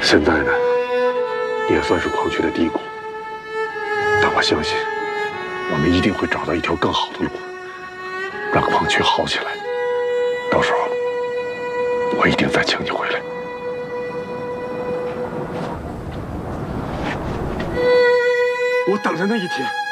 现在呢，也算是矿区的低谷，但我相信，我们一定会找到一条更好的路，让矿区好起来。到时候，我一定再请你回来。 我等着那一天。